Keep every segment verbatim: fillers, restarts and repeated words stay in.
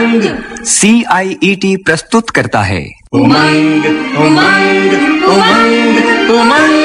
उमंग सी आई E T प्रस्तुत करता है उमंग उमंग उमंग उमंग।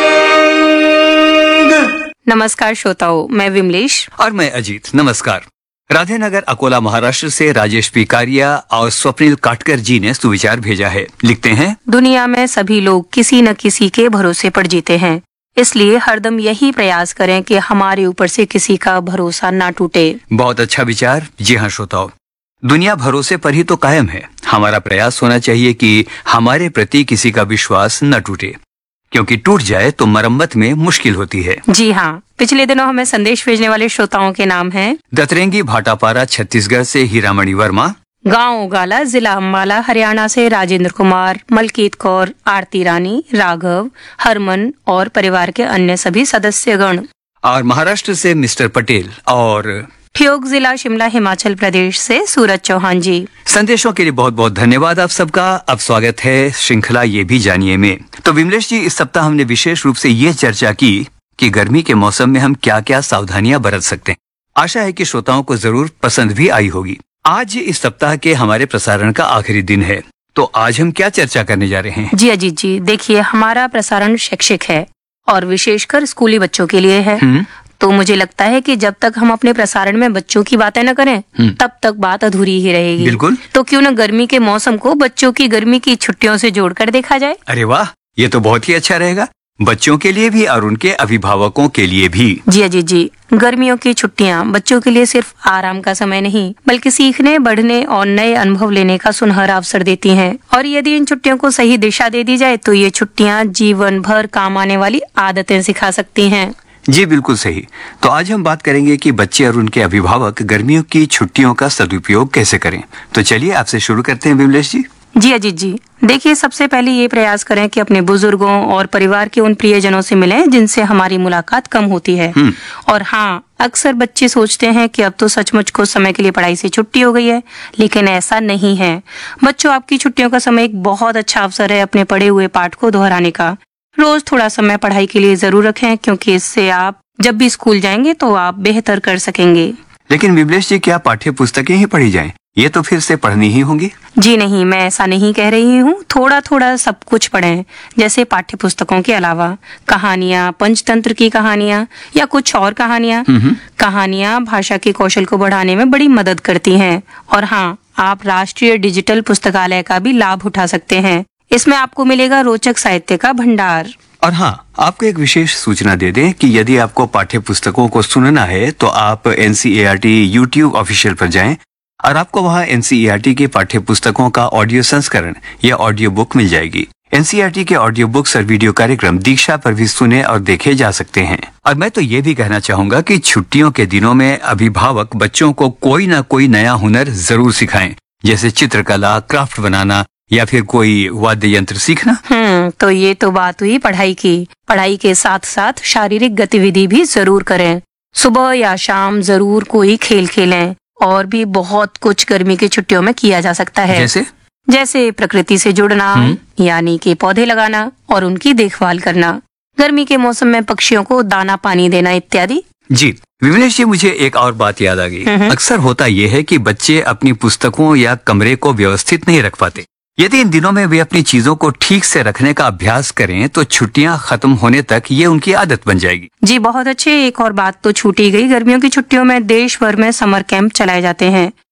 नमस्कार श्रोताओं, मैं विमलेश और मैं अजीत। नमस्कार। राधेनगर अकोला महाराष्ट्र से राजेश पिकारिया और स्वप्निल काटकर जी ने सुविचार भेजा है। लिखते हैं, दुनिया में सभी लोग किसी न किसी के भरोसे पर जीते हैं, इसलिए हरदम यही प्रयास करें कि हमारे ऊपर से किसी का भरोसा ना टूटे। बहुत अच्छा विचार। जी हाँ श्रोताओं, दुनिया भरोसे पर ही तो कायम है। हमारा प्रयास होना चाहिए कि हमारे प्रति किसी का विश्वास न टूटे, क्योंकि टूट जाए तो मरम्मत में मुश्किल होती है। जी हाँ, पिछले दिनों हमें संदेश भेजने वाले श्रोताओं के नाम हैं दतरेंगी भाटापारा छत्तीसगढ़ से हीरामणि वर्मा, गांव उगाला जिला अम्बाला हरियाणा से राजेंद्र कुमार, मलकीत कौर, आरती रानी, राघव, हरमन और परिवार के अन्य सभी सदस्यगण, और महाराष्ट्र से मिस्टर पटेल और ठियोग जिला शिमला हिमाचल प्रदेश से सूरज चौहान जी। संदेशों के लिए बहुत बहुत धन्यवाद आप सबका। अब स्वागत है श्रृंखला ये भी जानिए में। तो विमलेश जी, इस सप्ताह हमने विशेष रूप से ये चर्चा की कि गर्मी के मौसम में हम क्या क्या सावधानियां बरत सकते हैं। आशा है कि श्रोताओं को जरूर पसंद भी आई होगी। आज इस सप्ताह के हमारे प्रसारण का आखिरी दिन है, तो आज हम क्या चर्चा करने जा रहे हैं? जी अजीत जी, देखिए, हमारा प्रसारण शैक्षिक है और विशेषकर स्कूली बच्चों के लिए है। तो मुझे लगता है कि जब तक हम अपने प्रसारण में बच्चों की बातें न करें, तब तक बात अधूरी ही रहेगी। बिल्कुल। तो क्यों न गर्मी के मौसम को बच्चों की गर्मी की छुट्टियों से जोड़कर देखा जाए। अरे वाह, ये तो बहुत ही अच्छा रहेगा, बच्चों के लिए भी और उनके अभिभावकों के लिए भी। जी अजीत जी, गर्मियों की छुट्टियां बच्चों के लिए सिर्फ आराम का समय नहीं, बल्कि सीखने, बढ़ने और नए अनुभव लेने का सुनहरा अवसर देती हैं। और यदि इन छुट्टियों को सही दिशा दे दी जाए तो ये छुट्टियां जीवन भर काम आने वाली आदतें सिखा सकती हैं। जी बिल्कुल सही। तो आज हम बात करेंगे कि बच्चे और उनके अभिभावक गर्मियों की छुट्टियों का सदुपयोग कैसे करें। तो चलिए आपसे शुरू करते हैं विमलेश जी। जी अजीत जी, देखिए, सबसे पहले ये प्रयास करें कि अपने बुजुर्गों और परिवार के उन प्रियजनों से मिलें जिनसे हमारी मुलाकात कम होती है। और हाँ, अक्सर बच्चे सोचते हैं कि अब तो सचमुच कुछ समय के लिए पढ़ाई से छुट्टी हो गई है, लेकिन ऐसा नहीं है। बच्चों, आपकी छुट्टियों का समय एक बहुत अच्छा अवसर है अपने पढ़े हुए पाठ को दोहराने का। रोज थोड़ा समय पढ़ाई के लिए जरूर रखें, क्योंकि इससे आप जब भी स्कूल जाएंगे तो आप बेहतर कर सकेंगे। लेकिन विमलेश जी, क्या पाठ्य पुस्तकें ही पढ़ी जाएं? ये तो फिर से पढ़नी ही होंगी। जी नहीं, मैं ऐसा नहीं कह रही हूँ। थोड़ा थोड़ा सब कुछ पढ़ें, जैसे पाठ्य पुस्तकों के अलावा कहानियाँ, पंचतंत्र की कहानियाँ या कुछ और कहानियाँ। कहानियाँ भाषा के कौशल को बढ़ाने में बड़ी मदद करती हैं। और हाँ, आप राष्ट्रीय डिजिटल पुस्तकालय का भी लाभ उठा सकते हैं। इसमें आपको मिलेगा रोचक साहित्य का भंडार। और हाँ, आपको एक विशेष सूचना दे दें कि यदि आपको पाठ्य पुस्तकों को सुनना है तो आप N C E R T YouTube official पर जाएं और आपको वहाँ N C E R T के पाठ्य पुस्तकों का ऑडियो संस्करण या ऑडियो बुक मिल जाएगी। N C E R T के ऑडियो बुक्स और वीडियो कार्यक्रम दीक्षा पर भी सुने और देखे जा सकते हैं। और मैं तो ये भी कहना चाहूंगा कि छुट्टियों के दिनों में अभिभावक बच्चों को कोई ना कोई नया हुनर जरूर सिखाएं, जैसे चित्रकला, क्राफ्ट बनाना या फिर कोई वाद्य यंत्र सीखना। हम्म तो ये तो बात हुई पढ़ाई की। पढ़ाई के साथ साथ शारीरिक गतिविधि भी जरूर करें। सुबह या शाम जरूर कोई खेल खेलें। और भी बहुत कुछ गर्मी की छुट्टियों में किया जा सकता है, जैसे जैसे प्रकृति से जुड़ना, यानी कि पौधे लगाना और उनकी देखभाल करना, गर्मी के मौसम में पक्षियों को दाना पानी देना इत्यादि। जी विमलेश जी, मुझे एक और बात याद आ गई। अक्सर होता यह है कि बच्चे अपनी पुस्तकों या कमरे को व्यवस्थित नहीं रख पाते। यदि इन दिनों में वे अपनी चीजों को ठीक से रखने का अभ्यास करें तो छुट्टियां खत्म होने तक ये उनकी आदत बन जाएगी। जी बहुत अच्छे। एक और बात तो छूटी गई, गर्मियों की छुट्टियों में देश भर में समर कैंप चलाए जाते हैं।